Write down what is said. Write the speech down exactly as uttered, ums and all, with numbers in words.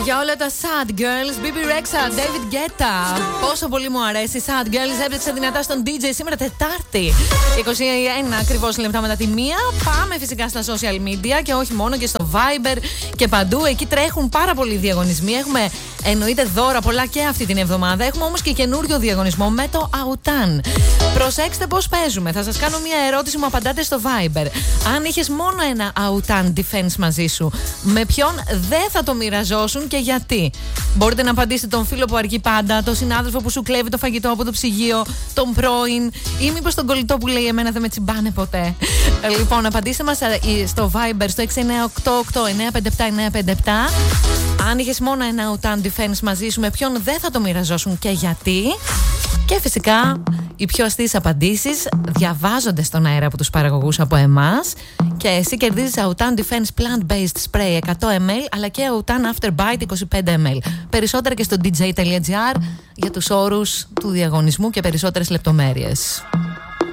Για όλα τα Sad Girls, μπι μπι Rexha, David Guetta. Πόσο πολύ μου αρέσει. Sad Girls έπαιξε δυνατά στον ντι τζέι σήμερα Τετάρτη. είκοσι ένα ακριβώς λεπτά μετά τη μία. Πάμε φυσικά στα social media και όχι μόνο, και στο Viber και παντού. Εκεί τρέχουν πάρα πολλοί διαγωνισμοί. Έχουμε εννοείται δώρα πολλά και αυτή την εβδομάδα. Έχουμε όμως και καινούριο διαγωνισμό με το Autan. Προσέξτε πώς παίζουμε. Θα σας κάνω μια ερώτηση, μου απαντάτε στο Viber. Αν είχες μόνο ένα Autan Defense μαζί σου, με ποιον δεν θα το μοιραζόσουν και γιατί? Μπορείτε να απαντήσετε τον φίλο που αργεί πάντα, τον συνάδελφο που σου κλέβει το φαγητό από το ψυγείο, τον πρώην, ή μήπως τον κολλητό που λέει εμένα δεν με τσιμπάνε ποτέ. Λοιπόν, απαντήστε μας στο Viber στο έξι εννιά οκτώ οκτώ εννιά πέντε επτά εννιά πέντε επτά. Αν είχες μόνο ένα Autan Defense μαζί σου, με ποιον δεν θα το μοιραζόσουν και γιατί? Και φυσικά οι πιο αστείες απαντήσεις διαβάζονται στον αέρα από τους παραγωγούς από εμάς. Και εσύ κερδίζεις Autan Defense Plant-Based Spray εκατό μιλιλίτρα αλλά και Autan Afterbite είκοσι πέντε μιλιλίτρα. Περισσότερα και στο ντι τζέι τελεία τζι άρ για τους όρους του διαγωνισμού και περισσότερες λεπτομέρειες.